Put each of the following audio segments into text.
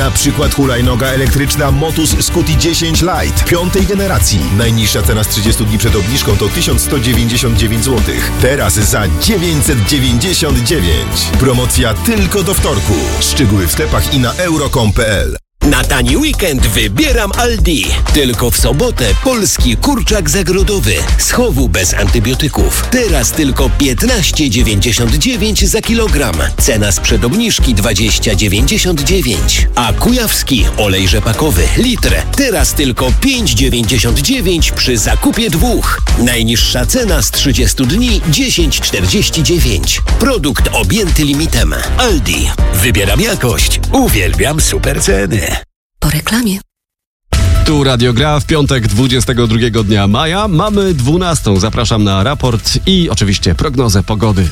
Na przykład hulajnoga elektryczna Motus Scuti 10 Lite 5. generacji. Najniższa cena z 30 dni przed obniżką to 1199 zł. Teraz za 999. Promocja tylko do wtorku. Szczegóły w sklepach i na euro.com.pl. Na tani weekend wybieram Aldi. Tylko w sobotę polski kurczak zagrodowy z chowu bez antybiotyków. Teraz tylko 15,99 za kilogram. Cena sprzed obniżki 20,99. A kujawski olej rzepakowy litr. Teraz tylko 5,99 przy zakupie 2. Najniższa cena z 30 dni 10,49. Produkt objęty limitem. Aldi. Wybieram jakość. Uwielbiam super ceny. Po reklamie. Tu Radio Gra w piątek 22 dnia maja. Mamy 12. Zapraszam na raport i oczywiście prognozę pogody.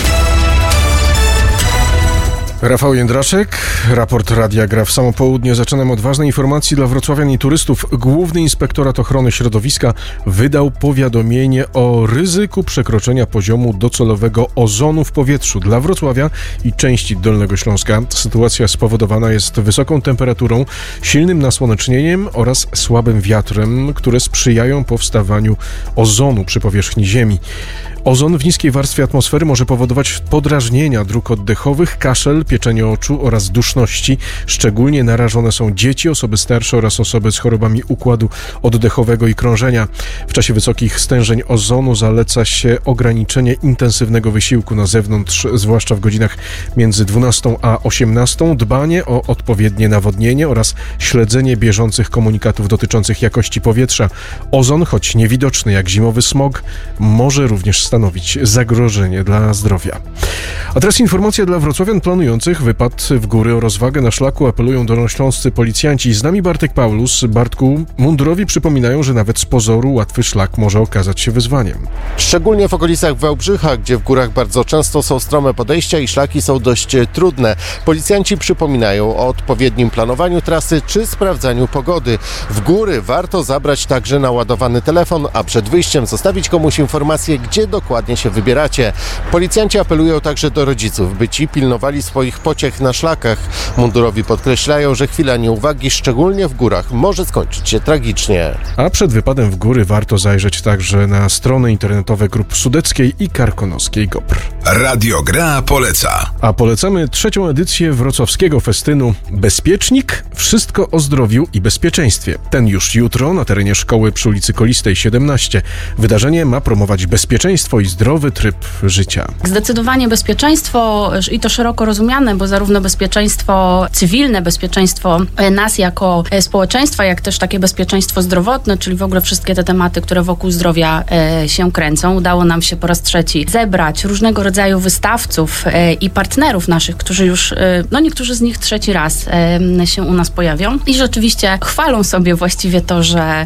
Rafał Jędraszek, raport Radia Gra w samo południe. Zaczynam od ważnej informacji dla wrocławian i turystów. Główny Inspektorat Ochrony Środowiska wydał powiadomienie o ryzyku przekroczenia poziomu docelowego ozonu w powietrzu dla Wrocławia i części Dolnego Śląska. Sytuacja spowodowana jest wysoką temperaturą, silnym nasłonecznieniem oraz słabym wiatrem, które sprzyjają powstawaniu ozonu przy powierzchni Ziemi. Ozon w niskiej warstwie atmosfery może powodować podrażnienia dróg oddechowych, kaszel, pieczenie oczu oraz duszności. Szczególnie narażone są dzieci, osoby starsze oraz osoby z chorobami układu oddechowego i krążenia. W czasie wysokich stężeń ozonu zaleca się ograniczenie intensywnego wysiłku na zewnątrz, zwłaszcza w godzinach między 12 a 18, dbanie o odpowiednie nawodnienie oraz śledzenie bieżących komunikatów dotyczących jakości powietrza. Ozon, choć niewidoczny jak zimowy smog, może również stanowić zagrożenie dla zdrowia. A teraz informacja dla wrocławian planujących wypad w góry o rozwagę na szlaku. Apelują dolnośląscy policjanci. Z nami Bartek Paulus. Bartku, mundurowi przypominają, że nawet z pozoru łatwy szlak może okazać się wyzwaniem. Szczególnie w okolicach Wałbrzycha, gdzie w górach bardzo często są strome podejścia i szlaki są dość trudne. Policjanci przypominają o odpowiednim planowaniu trasy czy sprawdzaniu pogody. W góry warto zabrać także naładowany telefon, a przed wyjściem zostawić komuś informację, gdzie dokładnie się wybieracie. Policjanci apelują także do rodziców, by ci pilnowali swoich pociech na szlakach. Mundurowi podkreślają, że chwila nieuwagi, szczególnie w górach, może skończyć się tragicznie. A przed wypadem w góry warto zajrzeć także na strony internetowe grup sudeckiej i karkonoskiej GOPR. Radio Gra poleca. A polecamy trzecią edycję wrocławskiego festynu Bezpiecznik. Wszystko o zdrowiu i bezpieczeństwie. Ten już jutro na terenie szkoły przy ulicy Kolistej 17. Wydarzenie ma promować bezpieczeństwo i zdrowy tryb życia. Zdecydowanie bezpieczeństwo i to szeroko rozumiane, bo zarówno bezpieczeństwo cywilne, bezpieczeństwo nas jako społeczeństwa, jak też takie bezpieczeństwo zdrowotne, czyli w ogóle wszystkie te tematy, które wokół zdrowia się kręcą. Udało nam się po raz trzeci zebrać różnego rodzaju wystawców i partnerów naszych, którzy już, niektórzy z nich trzeci raz się u nas pojawią i rzeczywiście chwalą sobie właściwie to,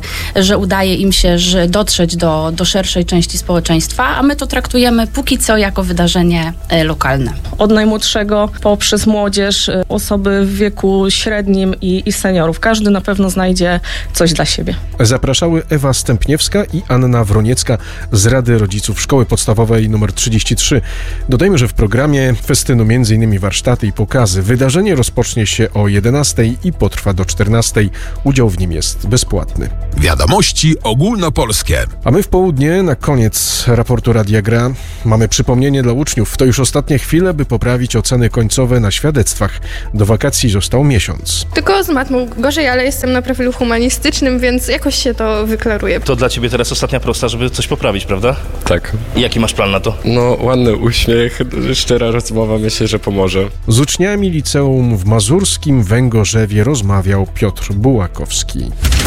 że udaje im się dotrzeć do szerszej części społeczeństwa, a my to traktujemy póki co jako wydarzenie lokalne. Od najmłodszego poprzez młodzież, osoby w wieku średnim i seniorów. Każdy na pewno znajdzie coś dla siebie. Zapraszały Ewa Stępniewska i Anna Wroniecka z Rady Rodziców Szkoły Podstawowej nr 33. Dodajmy, że w programie festynu m.in. warsztaty i pokazy. Wydarzenie rozpocznie się o 11 i potrwa do 14. Udział w nim jest bezpłatny. Wiadomości ogólnopolskie. A my w południe, na koniec raportu Radia Gra, mamy przypomnienie dla uczniów. To już ostatnie chwile, by poprawić oceny końcowe na świadectwach. Do wakacji został miesiąc. Tylko z matmą gorzej, ale jestem na profilu humanistycznym, więc jakoś się to wyklaruje. To dla ciebie teraz ostatnia prosta, żeby coś poprawić, prawda? Tak. I jaki masz plan na to? Ładny uśmiech, szczera rozmowa, myślę, że pomoże. Z uczniami liceum w mazurskim Węgorzewie rozmawiał Piotr Bułakowski.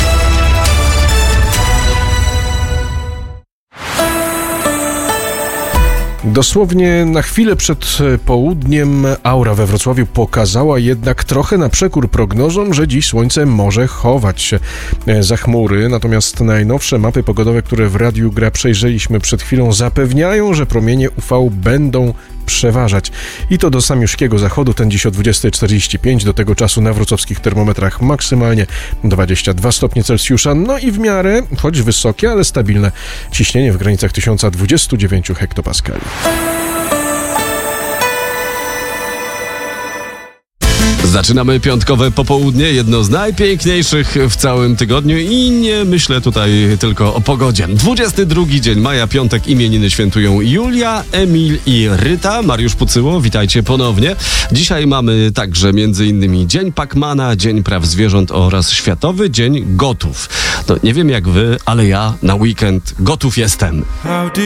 Dosłownie na chwilę przed południem aura we Wrocławiu pokazała jednak trochę na przekór prognozom, że dziś słońce może chować się za chmury. Natomiast najnowsze mapy pogodowe, które w Radiu Gra przejrzeliśmy przed chwilą, zapewniają, że promienie UV będą przeważać. I to do samiuszkiego zachodu, ten dziś o 20:45. Do tego czasu na wrocławskich termometrach maksymalnie 22 stopnie Celsjusza. No i w miarę, choć wysokie, ale stabilne ciśnienie w granicach 1029 hektopaskali. Zaczynamy piątkowe popołudnie, jedno z najpiękniejszych w całym tygodniu i nie myślę tutaj tylko o pogodzie. 22 dzień maja, piątek, imieniny świętują Julia, Emil i Ryta. Mariusz Pucyło, witajcie ponownie. Dzisiaj mamy także m.in. Dzień Pacmana, Dzień Praw Zwierząt oraz Światowy Dzień Gotów. No, nie wiem jak wy, ale ja na weekend gotów jestem.